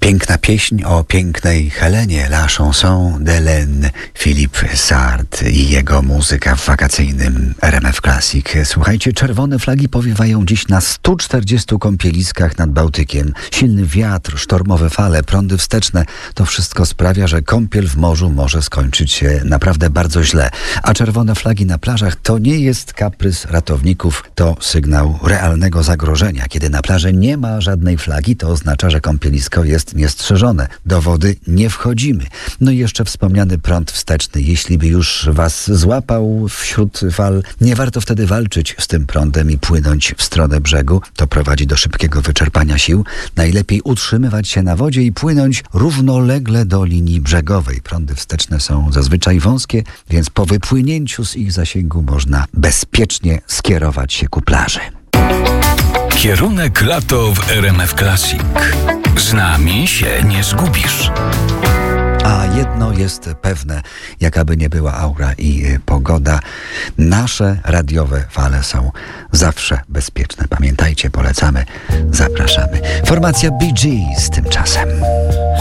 Piękna pieśń o pięknej Helenie, La Chanson d'Hélène, Philippe Sard i jego muzyka w wakacyjnym RMF Classic. Słuchajcie, czerwone flagi powiewają dziś na 140 kąpieliskach nad Bałtykiem. Silny wiatr, sztormowe fale, prądy wsteczne, to wszystko sprawia, że kąpiel w morzu może skończyć się naprawdę bardzo źle. A czerwone flagi na plażach to nie jest kaprys ratowników, to sygnał realnego zagrożenia. Kiedy na plaży nie ma żadnej flagi, to oznacza, że kąpielisko jest niestrzeżone. Do wody nie wchodzimy. No i jeszcze wspomniany prąd wsteczny. Jeśli by już was złapał wśród fal, nie warto wtedy walczyć z tym prądem i płynąć w stronę brzegu. To prowadzi do szybkiego wyczerpania sił. Najlepiej utrzymywać się na wodzie i płynąć równolegle do linii brzegowej. Prądy wsteczne są zazwyczaj wąskie, więc po wypłynięciu z ich zasięgu można bezpiecznie skierować się ku plaży. Kierunek lato w RMF Classic. Z nami się nie zgubisz. A jedno jest pewne, jaka by nie była aura i pogoda, nasze radiowe fale są zawsze bezpieczne. Pamiętajcie, polecamy, zapraszamy. Formacja Bee Gees tymczasem.